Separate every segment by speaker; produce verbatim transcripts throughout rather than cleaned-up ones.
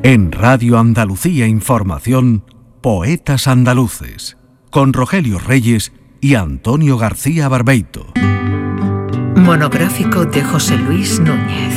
Speaker 1: En Radio Andalucía Información, Poetas Andaluces, con Rogelio Reyes y Antonio García Barbeito.
Speaker 2: Monográfico de José Luis Núñez.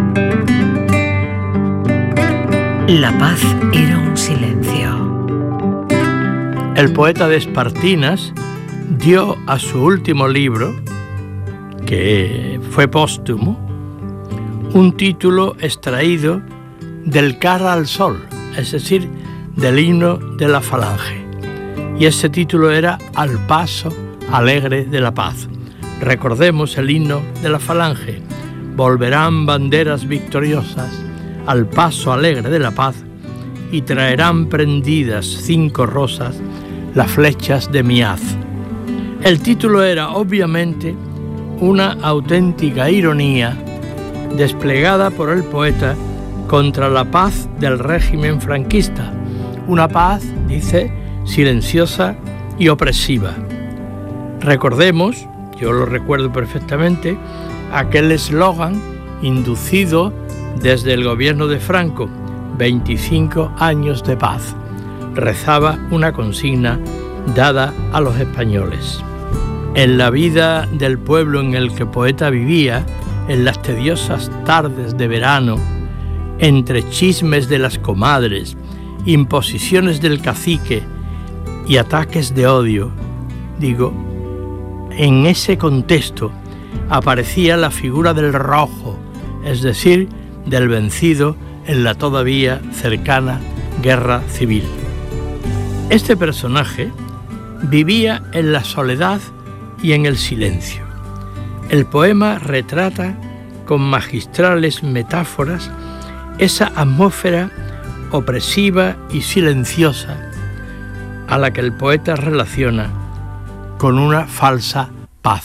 Speaker 2: La paz era un silencio.
Speaker 3: El poeta de Espartinas dio a su último libro, que fue póstumo, un título extraído del Cara al Sol, es decir, del himno de la Falange. Y ese título era Al paso alegre de la paz. Recordemos el himno de la Falange. Volverán banderas victoriosas al paso alegre de la paz y traerán prendidas cinco rosas las flechas de mi haz. El título era obviamente una auténtica ironía desplegada por el poeta contra la paz del régimen franquista, una paz, dice, silenciosa y opresiva. Recordemos, yo lo recuerdo perfectamente, aquel eslogan inducido desde el gobierno de Franco, veinticinco años de paz. Rezaba una consigna dada a los españoles. En la vida del pueblo en el que el poeta vivía, en las tediosas tardes de verano, entre chismes de las comadres, imposiciones del cacique y ataques de odio, digo, en ese contexto aparecía la figura del rojo, es decir, del vencido en la todavía cercana guerra civil. Este personaje vivía en la soledad y en el silencio. El poema retrata con magistrales metáforas esa atmósfera opresiva y silenciosa a la que el poeta relaciona con una falsa paz.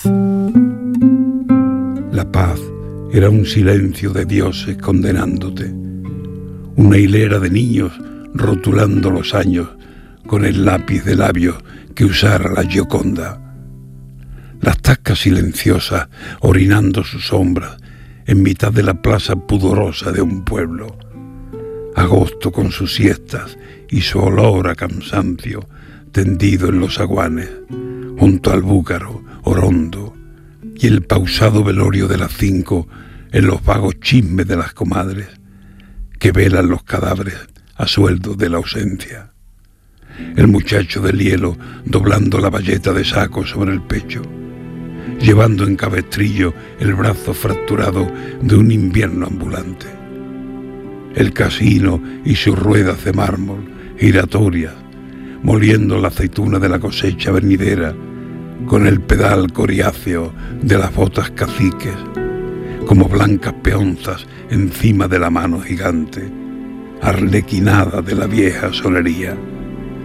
Speaker 4: La paz era un silencio de dioses condenándote, una hilera de niños rotulando los años con el lápiz de labios que usara la Gioconda. Las tascas silenciosas orinando sus sombras en mitad de la plaza pudorosa de un pueblo. Agosto con sus siestas y su olor a cansancio tendido en los zaguanes, junto al búcaro, orondo, y el pausado velorio de las cinco en los vagos chismes de las comadres que velan los cadáveres a sueldo de la ausencia. El muchacho del hielo doblando la bayeta de saco sobre el pecho, llevando en cabestrillo el brazo fracturado de un invierno ambulante. El casino y sus ruedas de mármol giratorias, moliendo la aceituna de la cosecha venidera con el pedal coriáceo de las botas caciques, como blancas peonzas encima de la mano gigante, arlequinada de la vieja solería.